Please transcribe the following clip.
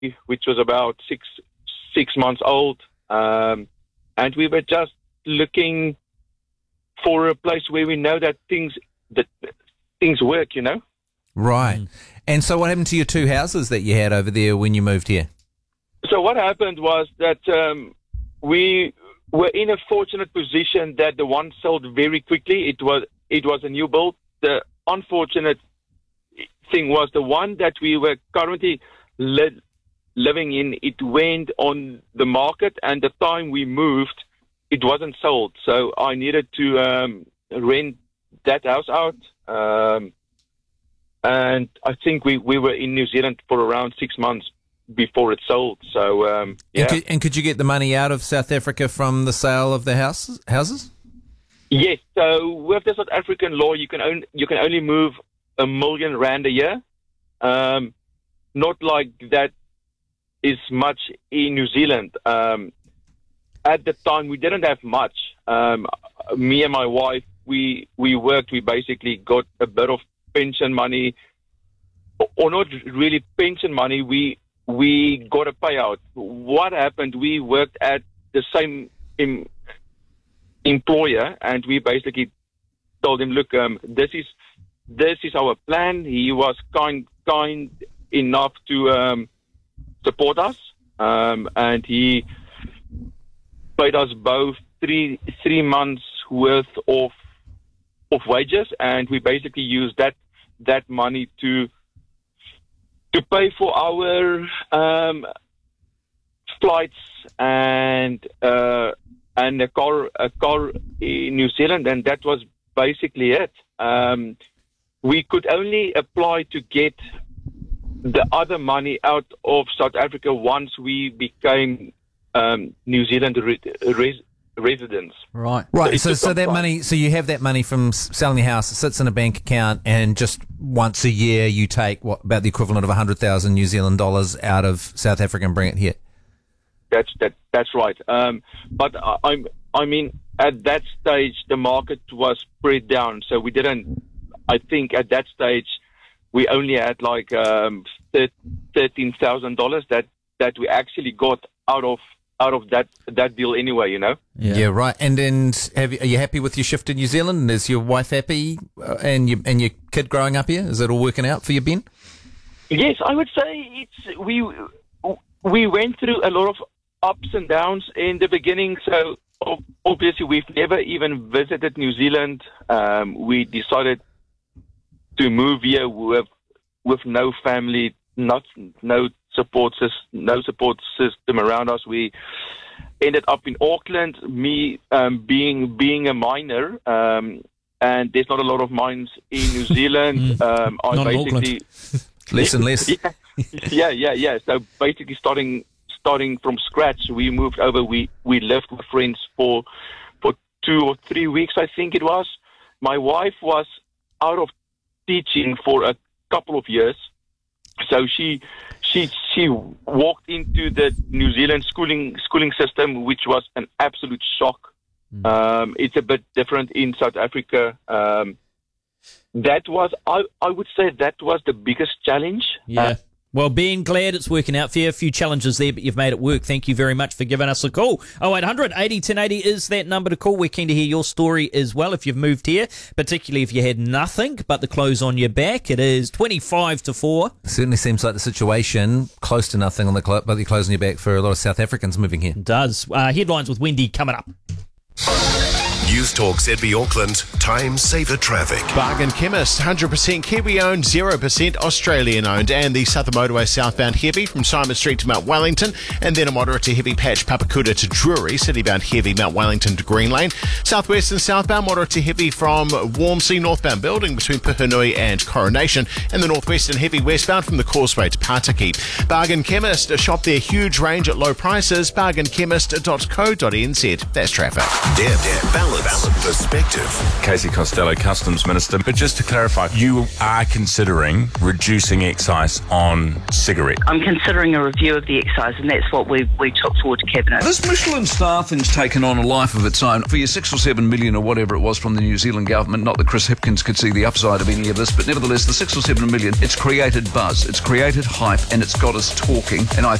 which was about six months old, and we were just looking for a place where we know that things work, you know. Right. And so what happened to your two houses that you had over there when you moved here? So what happened was that we were in a fortunate position that the one sold very quickly. It was a new build. The unfortunate thing was the one that we were currently living in, it went on the market, and the time we moved, it wasn't sold. So I needed to rent that house out. And I think we were in New Zealand for around 6 months before it sold. So, yeah. And could you get the money out of South Africa from the sale of the houses? Yes. So with the South African law, you can only move R1 million a year. Not like that is much in New Zealand. At the time, we didn't have much. Me and my wife, we worked. We basically got a bit of pension money, or not really pension money. We got a payout. What happened? We worked at the same employer, and we basically told him, "Look, this is our plan." He was kind enough to support us, and he paid us both three months worth of wages, and we basically used that money to pay for our flights and a car in New Zealand, and that was basically it. We could only apply to get the other money out of South Africa once we became New Zealand residents. Right. So that money. So you have that money from selling your house. It sits in a bank account, and just once a year you take about the equivalent of 100,000 New Zealand dollars out of South Africa and bring it here. That's right. But I mean, at that stage the market was spread down, so we didn't. I think at that stage we only had like $13,000 that we actually got out of that deal anyway, you know. Yeah, right. And then, are you happy with your shift to New Zealand? Is your wife happy, and your kid growing up here? Is it all working out for you, Ben? Yes, I would say we went through a lot of ups and downs in the beginning. So obviously we've never even visited New Zealand. We decided to move here with no family, no support system around us. We ended up in Auckland. Me being a miner, and there's not a lot of mines in New Zealand. I not basically less and less. Yeah. So basically, starting from scratch, we moved over. We lived with friends for 2 or 3 weeks, I think it was. My wife was out of teaching for a couple of years, so she walked into the New Zealand schooling system, which was an absolute shock. It's a bit different in South Africa. That was, I would say, that was the biggest challenge. Yeah. Well, Ben, glad it's working out for you. A few challenges there, but you've made it work. Thank you very much for giving us a call. 0800 80 1080 is that number to call. We're keen to hear your story as well if you've moved here, particularly if you had nothing but the clothes on your back. It is 25 to 4. It certainly seems like the situation close to nothing on the but the clothes on your back for a lot of South Africans moving here. It does. Headlines with Wendy coming up. News Talk ZB Auckland, Time Saver Traffic. Bargain Chemist, 100% Kiwi-owned, 0% Australian-owned. And the Southern Motorway southbound heavy from Simon Street to Mount Wellington. And then a moderate to heavy patch Papakuta to Drury. Citybound heavy Mount Wellington to Green Lane. Southwest and southbound moderate to heavy from Wormsea northbound building between Puhunui and Coronation. And the northwestern heavy westbound from the Causeway to Pataki. Bargain Chemist, a shop there, huge range at low prices. Bargainchemist.co.nz. That's traffic. Deb, balance Perspective. Casey Costello, Customs Minister. But just to clarify, you are considering reducing excise on cigarettes. I'm considering a review of the excise, and that's what we took forward to Cabinet. This Michelin star thing's taken on a life of its own. For your 6 or 7 million or whatever it was from the New Zealand government, not that Chris Hipkins could see the upside of any of this, but nevertheless, the 6 or 7 million, it's created buzz, it's created hype, and it's got us talking. And I